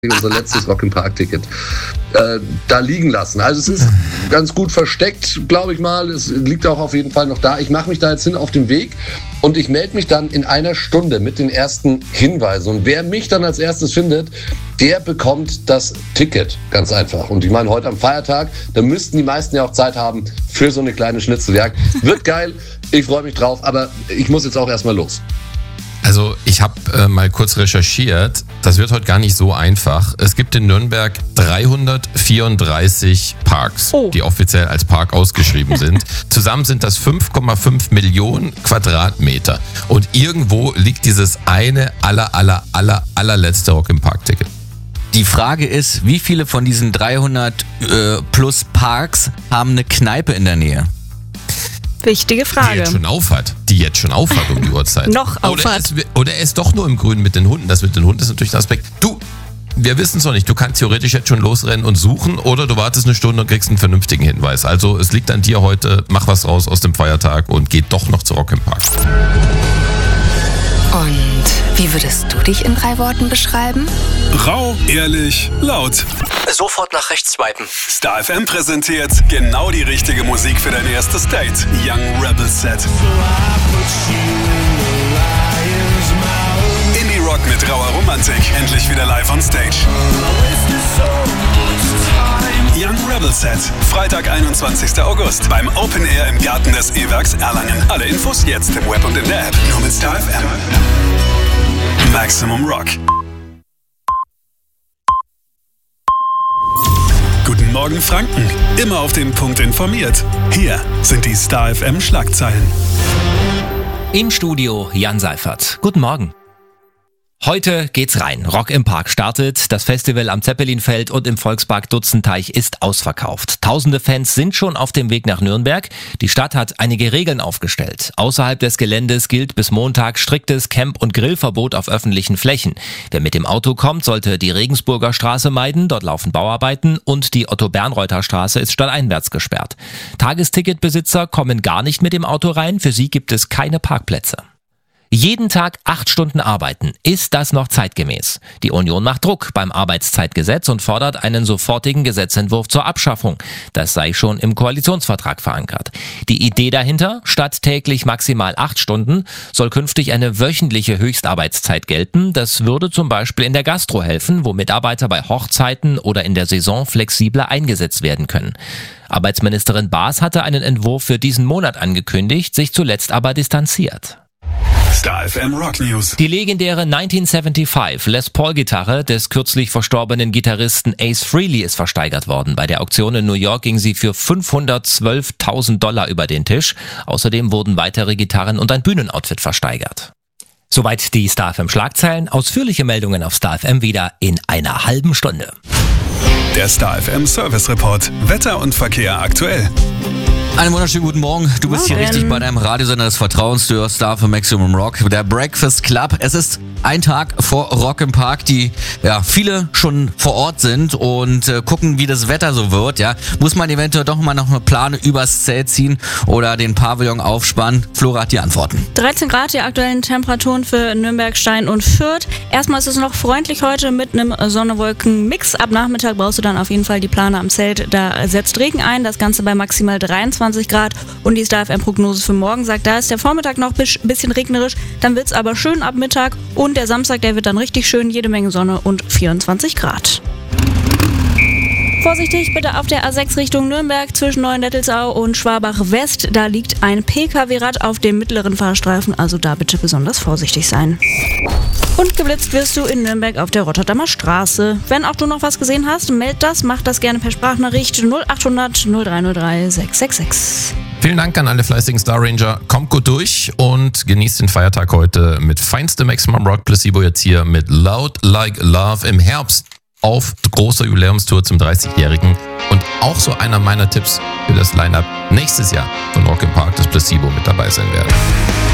unser letztes Rock im Park-Ticket da liegen lassen. Also es ist ganz gut versteckt, glaube ich mal. Es liegt auch auf jeden Fall noch da. Ich mache mich da jetzt hin auf den Weg und ich melde mich dann in einer Stunde mit den ersten Hinweisen. Und wer mich dann als erstes findet, der bekommt das Ticket. Ganz einfach. Und ich meine, heute am Feiertag, da müssten die meisten ja auch Zeit haben für so eine kleine Schnitzeljagd. Wird geil, ich freue mich drauf, aber ich muss jetzt auch erstmal los. Also ich habe mal kurz recherchiert, das wird heute gar nicht so einfach. Es gibt in Nürnberg 334 Parks, die offiziell als Park ausgeschrieben sind. Zusammen sind das 5,5 Millionen Quadratmeter. Und irgendwo liegt dieses eine allerletzte Rock im Park-Ticket. Die Frage ist, wie viele von diesen 300 plus Parks haben eine Kneipe in der Nähe? Wichtige Frage. Die jetzt schon aufhat um die Uhrzeit. Noch aufhat. Oder er ist doch nur im Grün mit den Hunden. Das mit den Hunden ist natürlich ein Aspekt. Wir wissen es noch nicht. Du kannst theoretisch jetzt schon losrennen und suchen oder du wartest eine Stunde und kriegst einen vernünftigen Hinweis. Also es liegt an dir heute. Mach was raus aus dem Feiertag und geh doch noch zu Rock im Park. Und wie würdest du dich in 3 Worten beschreiben? Rau, ehrlich, laut. Sofort nach rechts swipen. Star FM präsentiert genau die richtige Musik für dein erstes Date. Young Rebel Set. Indie-Rock mit rauer Romantik. Endlich wieder live on stage. Young Rebel Set. Freitag, 21. August. Beim Open Air im Garten des E-Werks Erlangen. Alle Infos jetzt im Web und in der App. Nur mit Star FM. Maximum Rock. Guten Morgen Franken. Immer auf den Punkt informiert. Hier sind die Star FM Schlagzeilen. Im Studio Jan Seifert. Guten Morgen. Heute geht's rein. Rock im Park startet. Das Festival am Zeppelinfeld und im Volkspark Dutzenteich ist ausverkauft. Tausende Fans sind schon auf dem Weg nach Nürnberg. Die Stadt hat einige Regeln aufgestellt. Außerhalb des Geländes gilt bis Montag striktes Camp- und Grillverbot auf öffentlichen Flächen. Wer mit dem Auto kommt, sollte die Regensburger Straße meiden. Dort laufen Bauarbeiten und die Otto-Bernreuther-Straße ist stadteinwärts gesperrt. Tagesticketbesitzer kommen gar nicht mit dem Auto rein. Für sie gibt es keine Parkplätze. Jeden Tag 8 Stunden arbeiten. Ist das noch zeitgemäß? Die Union macht Druck beim Arbeitszeitgesetz und fordert einen sofortigen Gesetzentwurf zur Abschaffung. Das sei schon im Koalitionsvertrag verankert. Die Idee dahinter, statt täglich maximal 8 Stunden, soll künftig eine wöchentliche Höchstarbeitszeit gelten. Das würde zum Beispiel in der Gastro helfen, wo Mitarbeiter bei Hochzeiten oder in der Saison flexibler eingesetzt werden können. Arbeitsministerin Baas hatte einen Entwurf für diesen Monat angekündigt, sich zuletzt aber distanziert. Star FM Rock News. Die legendäre 1975 Les Paul Gitarre des kürzlich verstorbenen Gitarristen Ace Frehley ist versteigert worden. Bei der Auktion in New York ging sie für $512.000 über den Tisch. Außerdem wurden weitere Gitarren und ein Bühnenoutfit versteigert. Soweit die Star FM Schlagzeilen. Ausführliche Meldungen auf Star FM wieder in einer halben Stunde. Der Star FM Service Report. Wetter und Verkehr aktuell. Einen wunderschönen guten Morgen. Du bist hier richtig bei deinem Radiosender des Vertrauens. Du hörst Star für Maximum Rock, der Breakfast Club. Es ist ein Tag vor Rock im Park, die viele schon vor Ort sind und gucken, wie das Wetter so wird. Ja, muss man eventuell doch mal noch eine Plane übers Zelt ziehen oder den Pavillon aufspannen? Flora hat die Antworten. 13 Grad die aktuellen Temperaturen für Nürnberg, Stein und Fürth. Erstmal ist es noch freundlich heute mit einem Sonne-Wolken-Mix. Ab Nachmittag brauchst du dann auf jeden Fall die Plane am Zelt. Da setzt Regen ein, das Ganze bei maximal 23 Grad. Und die Star FM-Prognose für morgen sagt, da ist der Vormittag noch ein bisschen regnerisch, dann wird es aber schön ab Mittag. Und der Samstag, der wird dann richtig schön, jede Menge Sonne und 24 Grad. Vorsichtig bitte auf der A6 Richtung Nürnberg zwischen Neuendettelsau und Schwabach-West. Da liegt ein PKW-Rad auf dem mittleren Fahrstreifen, also da bitte besonders vorsichtig sein. Und geblitzt wirst du in Nürnberg auf der Rotterdamer Straße. Wenn auch du noch was gesehen hast, meld das, mach das gerne per Sprachnachricht 0800 0303 666. Vielen Dank an alle fleißigen Star Ranger. Kommt gut durch und genießt den Feiertag heute mit feinstem Maximum Rock. Placebo jetzt hier mit Loud Like Love im Herbst auf großer Jubiläumstour zum 30-Jährigen. Und auch so einer meiner Tipps für das Line-Up nächstes Jahr von Rock im Park, das Placebo mit dabei sein werden.